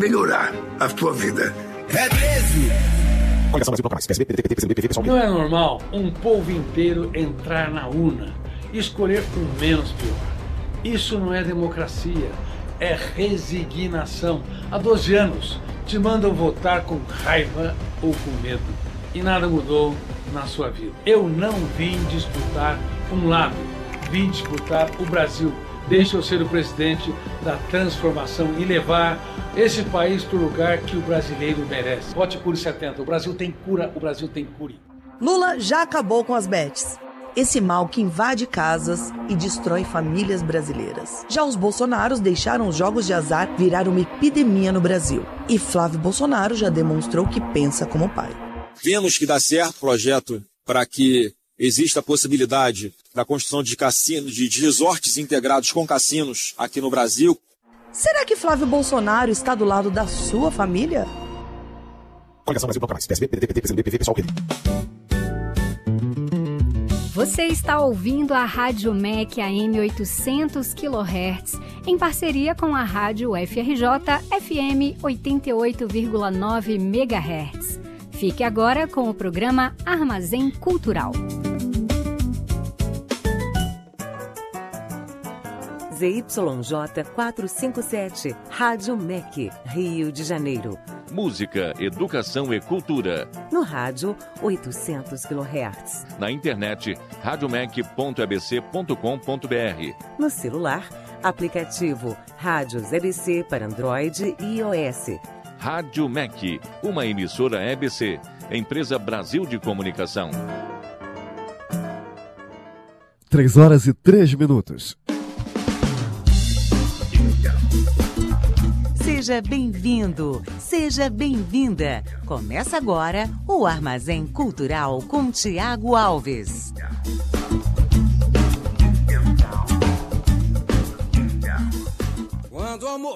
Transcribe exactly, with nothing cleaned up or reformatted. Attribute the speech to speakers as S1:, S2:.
S1: melhorar a tua vida.
S2: É treze!
S3: Não é normal um povo inteiro entrar na urna e escolher o menos pior. Isso não é democracia, é resignação. Há doze anos te mandam votar com raiva ou com medo e nada mudou na sua vida. Eu não vim disputar um lado, vim disputar o Brasil. Deixa eu ser o presidente da transformação e levar esse país para o lugar que o brasileiro merece. Vote Cure setenta. O Brasil tem cura, o Brasil tem cure.
S4: Lula já acabou com as bets. Esse mal que invade casas e destrói famílias brasileiras. Já os Bolsonaros deixaram os jogos de azar virar uma epidemia no Brasil. E Flávio Bolsonaro já demonstrou que pensa como pai.
S5: Vemos que dá certo o projeto para que existe a possibilidade da construção de cassinos, de resorts integrados com cassinos aqui no Brasil.
S4: Será que Flávio Bolsonaro está do lado da sua família?
S6: Você está ouvindo a Rádio M E C A M oitocentos quilohertz, em parceria com a Rádio F R J F M oitenta e oito vírgula nove megahertz. Fique agora com o programa Armazém Cultural.
S7: Z Y J quatrocentos e cinquenta e sete, Rádio M E C, Rio de Janeiro.
S8: Música, educação e cultura.
S7: No rádio, oitocentos quilohertz.
S8: Na internet, radiomec ponto e b c ponto com ponto b r.
S7: No celular, aplicativo Rádios E B C para Android e iOS.
S8: Rádio M E C, uma emissora E B C, Empresa Brasil de Comunicação.
S9: Três horas e três minutos.
S7: Seja bem-vindo, seja bem-vinda. Começa agora o Armazém Cultural com Tiago Alves.